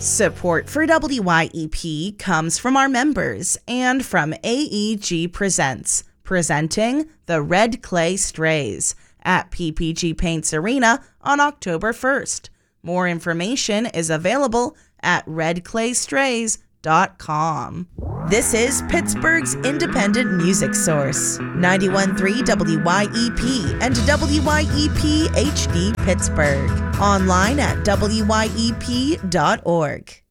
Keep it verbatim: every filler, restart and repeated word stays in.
Support for W Y E P comes from our members and from A E G Presents, presenting the Red Clay Strays at P P G Paints Arena on October first. More information is available at red clay strays dot com. This is Pittsburgh's independent music source, ninety-one point three W Y E P and W Y E P H D Pittsburgh. Online at W Y E P dot org.